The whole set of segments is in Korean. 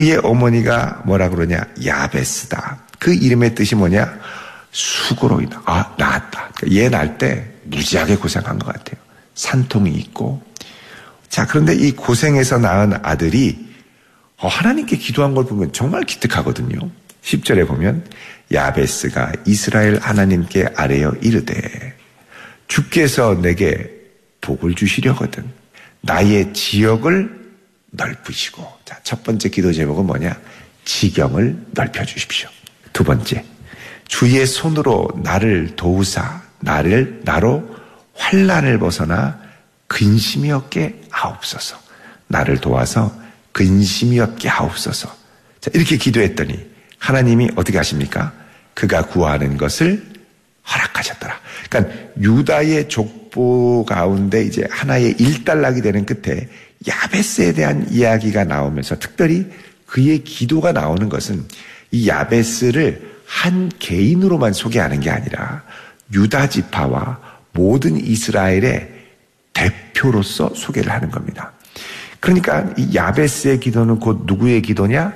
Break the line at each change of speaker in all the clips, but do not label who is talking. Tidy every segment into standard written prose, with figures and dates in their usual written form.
그의 어머니가 뭐라 그러냐? 야베스다. 그 이름의 뜻이 뭐냐? 수고로 인하. 낳았다. 얘 낳을 때 무지하게 고생한 것 같아요. 산통이 있고. 자, 그런데 이 고생해서 낳은 아들이 하나님께 기도한 걸 보면 정말 기특하거든요. 10절에 보면 야베스가 이스라엘 하나님께 아뢰어 이르되 주께서 내게 복을 주시려거든 나의 지역을 넓으시고. 자, 첫 번째 기도 제목은 뭐냐? 지경을 넓혀주십시오. 두 번째, 주의 손으로 나를 도우사 나로 환난을 벗어나 근심이 없게 하옵소서. 나를 도와서 근심이 없게 하옵소서. 자, 이렇게 기도했더니 하나님이 어떻게 하십니까? 그가 구하는 것을 허락하셨더라. 그러니까 유다의 족보 가운데 이제 하나의 일단락이 되는 끝에 야베스에 대한 이야기가 나오면서 특별히 그의 기도가 나오는 것은 이 야베스를 한 개인으로만 소개하는 게 아니라 유다 지파와 모든 이스라엘의 대표로서 소개를 하는 겁니다. 그러니까 이 야베스의 기도는 곧 누구의 기도냐?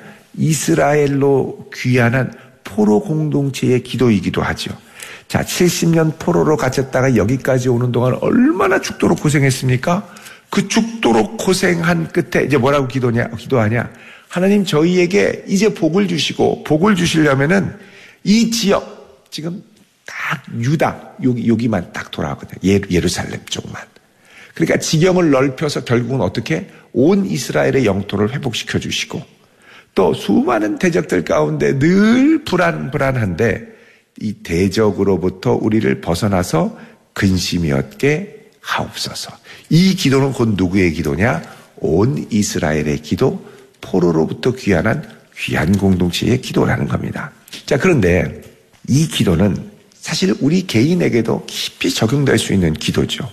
이스라엘로 귀환한 포로 공동체의 기도이기도 하죠. 자, 70년 포로로 갇혔다가 여기까지 오는 동안 얼마나 죽도록 고생했습니까? 그 죽도록 고생한 끝에 이제 뭐라고 기도하냐? 하나님 저희에게 이제 복을 주시고, 복을 주시려면은 이 지역, 지금 딱 유다, 여기만 딱 돌아가거든요. 예루살렘 쪽만. 그러니까 지경을 넓혀서 결국은 어떻게? 온 이스라엘의 영토를 회복시켜 주시고, 또 수많은 대적들 가운데 늘 불안한데 이 대적으로부터 우리를 벗어나서 근심이 없게 하옵소서. 이 기도는 곧 누구의 기도냐? 온 이스라엘의 기도, 포로로부터 귀환한 귀한 공동체의 기도라는 겁니다. 자, 그런데 이 기도는 사실 우리 개인에게도 깊이 적용될 수 있는 기도죠.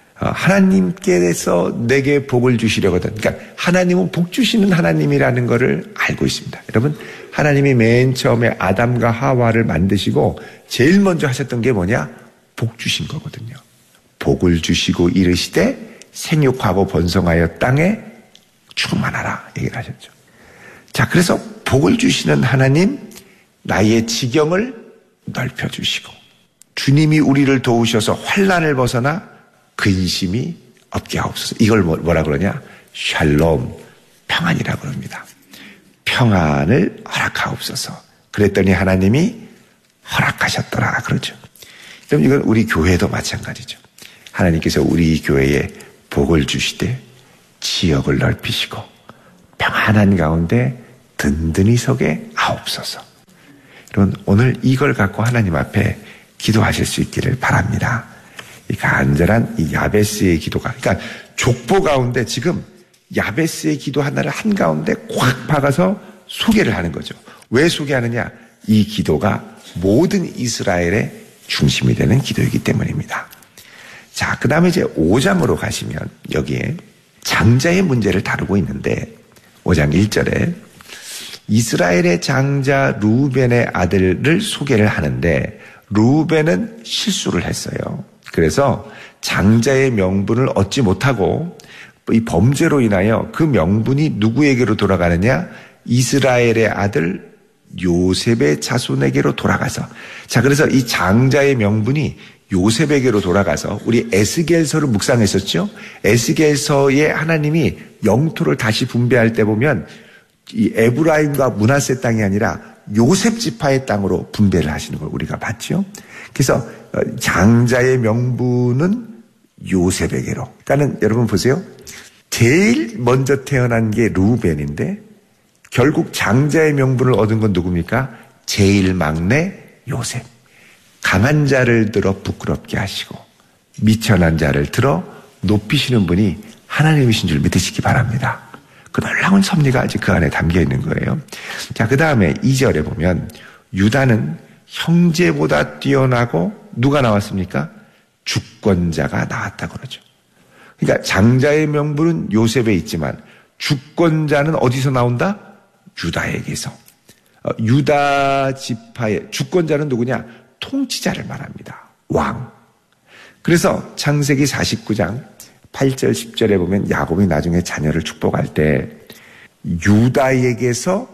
하나님께서 내게 복을 주시려거든. 그러니까 하나님은 복 주시는 하나님이라는 것을 알고 있습니다. 여러분, 하나님이 맨 처음에 아담과 하와를 만드시고 제일 먼저 하셨던 게 뭐냐? 복 주신 거거든요. 복을 주시고 이르시되 생육하고 번성하여 땅에 충만하라 얘기를 하셨죠. 자, 그래서 복을 주시는 하나님, 나의 지경을 넓혀주시고 주님이 우리를 도우셔서 환난을 벗어나 근심이 없게 하옵소서. 이걸 뭐라 그러냐? 샬롬, 평안이라고 그럽니다. 평안을 허락하옵소서. 그랬더니 하나님이 허락하셨더라 그러죠. 그럼 이건 우리 교회도 마찬가지죠. 하나님께서 우리 교회에 복을 주시되 지역을 넓히시고 평안한 가운데 든든히 서게 하옵소서. 여러분, 오늘 이걸 갖고 하나님 앞에 기도하실 수 있기를 바랍니다. 이 간절한 이 야베스의 기도가, 그러니까 족보 가운데 지금 야베스의 기도 하나를 한가운데 꽉 박아서 소개를 하는 거죠. 왜 소개하느냐? 이 기도가 모든 이스라엘의 중심이 되는 기도이기 때문입니다. 자, 그 다음에 이제 5장으로 가시면 여기에 장자의 문제를 다루고 있는데 5장 1절에 이스라엘의 장자 루벤의 아들을 소개를 하는데 루벤은 실수를 했어요. 그래서 장자의 명분을 얻지 못하고 이 범죄로 인하여 그 명분이 누구에게로 돌아가느냐? 이스라엘의 아들 요셉의 자손에게로 돌아가서, 자, 그래서 이 장자의 명분이 요셉에게로 돌아가서 우리 에스겔서를 묵상했었죠. 에스겔서에 하나님이 영토를 다시 분배할 때 보면 이 에브라임과 므낫세 땅이 아니라 요셉 지파의 땅으로 분배를 하시는 걸 우리가 봤죠. 그래서 장자의 명분은 요셉에게로. 그러니까는 여러분 보세요. 제일 먼저 태어난 게 루벤인데 결국 장자의 명분을 얻은 건 누굽니까? 제일 막내 요셉. 강한 자를 들어 부끄럽게 하시고 미천한 자를 들어 높이시는 분이 하나님이신 줄 믿으시기 바랍니다. 그 놀라운 섭리가 아직 그 안에 담겨 있는 거예요. 자, 그 다음에 2절에 보면 유다는 형제보다 뛰어나고 누가 나왔습니까? 주권자가 나왔다 그러죠. 그러니까 장자의 명분은 요셉에 있지만 주권자는 어디서 나온다? 유다에게서. 유다 지파의 주권자는 누구냐? 통치자를 말합니다. 왕. 그래서 창세기 49장 8절 10절에 보면 야곱이 나중에 자녀를 축복할 때 유다에게서